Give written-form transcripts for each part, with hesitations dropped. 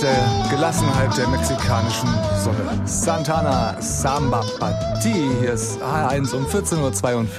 der Gelassenheit der mexikanischen Sonne. Santana Samba Party. Hier ist H1 um 14.42 Uhr.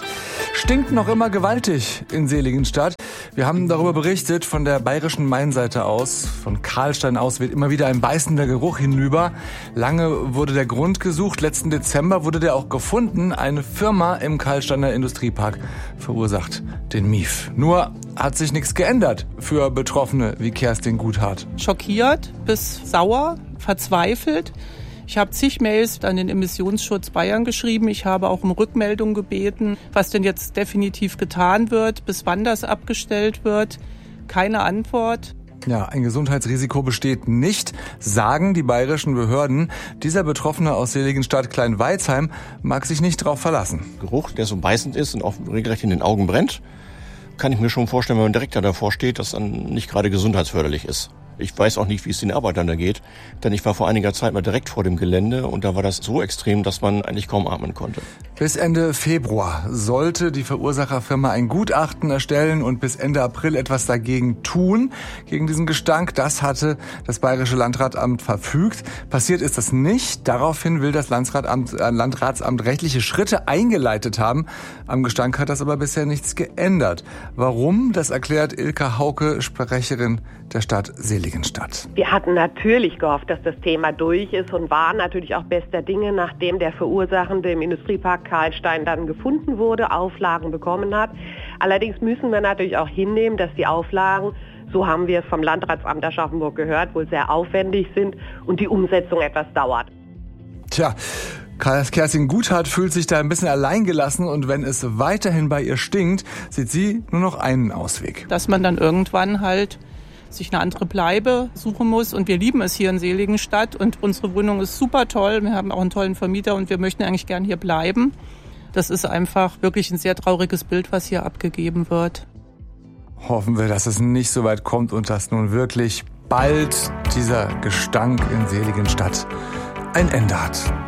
Stinkt noch immer gewaltig in Seligenstadt. Wir haben darüber berichtet, von der bayerischen Mainseite aus, von Karlstein aus, weht immer wieder ein beißender Geruch hinüber. Lange wurde der Grund gesucht. Letzten Dezember wurde der auch gefunden. Eine Firma im Karlsteiner Industriepark verursacht den Mief. Nur hat sich nichts geändert für Betroffene wie Kerstin Guthart. Schockiert bis sauer, verzweifelt. Ich habe zig Mails an den Emissionsschutz Bayern geschrieben. Ich habe auch um Rückmeldung gebeten, was denn jetzt definitiv getan wird, bis wann das abgestellt wird. Keine Antwort. Ja, ein Gesundheitsrisiko besteht nicht, sagen die bayerischen Behörden. Dieser Betroffene aus Seligenstadt Kleinweizheim mag sich nicht darauf verlassen. Geruch, der so beißend ist und auch regelrecht in den Augen brennt, kann ich mir schon vorstellen, wenn man direkt davor steht, dass dann nicht gerade gesundheitsförderlich ist. Ich weiß auch nicht, wie es den Arbeitern da geht, denn ich war vor einiger Zeit mal direkt vor dem Gelände und da war das so extrem, dass man eigentlich kaum atmen konnte. Bis Ende Februar sollte die Verursacherfirma ein Gutachten erstellen und bis Ende April etwas dagegen tun, gegen diesen Gestank. Das hatte das Bayerische Landratsamt verfügt. Passiert ist das nicht. Daraufhin will das Landratsamt rechtliche Schritte eingeleitet haben. Am Gestank hat das aber bisher nichts geändert. Warum? Das erklärt Ilka Hauke, Sprecherin der Stadt Seligenstadt. Wir hatten natürlich gehofft, dass das Thema durch ist und waren natürlich auch bester Dinge, nachdem der Verursachende im Industriepark Karlstein dann gefunden wurde, Auflagen bekommen hat. Allerdings müssen wir natürlich auch hinnehmen, dass die Auflagen, so haben wir es vom Landratsamt Aschaffenburg gehört, wohl sehr aufwendig sind und die Umsetzung etwas dauert. Tja, Kerstin Guthart fühlt sich da ein bisschen alleingelassen und wenn es weiterhin bei ihr stinkt, sieht sie nur noch einen Ausweg. Dass man dann irgendwann halt sich eine andere Bleibe suchen muss. Und wir lieben es hier in Seligenstadt und unsere Wohnung ist super toll. Wir haben auch einen tollen Vermieter und wir möchten eigentlich gern hier bleiben. Das ist einfach wirklich ein sehr trauriges Bild, was hier abgegeben wird. Hoffen wir, dass es nicht so weit kommt und dass nun wirklich bald dieser Gestank in Seligenstadt ein Ende hat.